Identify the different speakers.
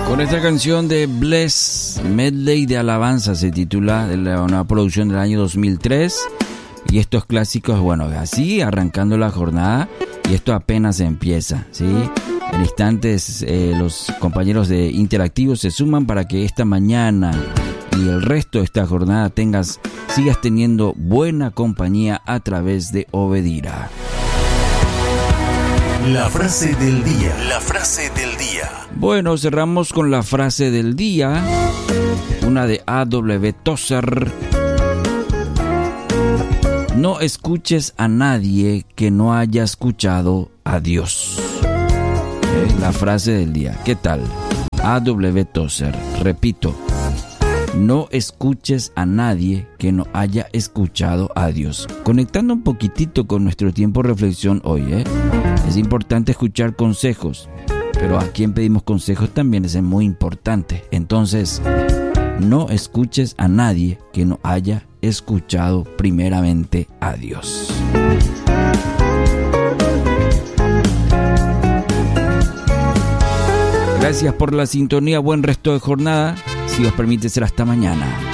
Speaker 1: Con esta canción de Bless, Medley de alabanza se titula, de una producción del año 2003. Y estos clásicos, bueno, así arrancando la jornada, y esto apenas empieza, ¿sí? En instantes los compañeros de Interactivo se suman para que esta mañana y el resto de esta jornada sigas teniendo buena compañía a través de Obedira.
Speaker 2: La frase del día. La frase del día.
Speaker 1: Bueno, cerramos con la frase del día, una de A.W. Tozer. No escuches a nadie que no haya escuchado a Dios. La frase del día. ¿Qué tal? A.W. Tozer. Repito. No escuches a nadie que no haya escuchado a Dios. Conectando un poquitito con nuestro tiempo de reflexión hoy, es importante escuchar consejos, pero a quien pedimos consejos también es muy importante. Entonces, no escuches a nadie que no haya escuchado primeramente a Dios. Gracias por la sintonía, buen resto de jornada. Si Dios permite, será hasta mañana.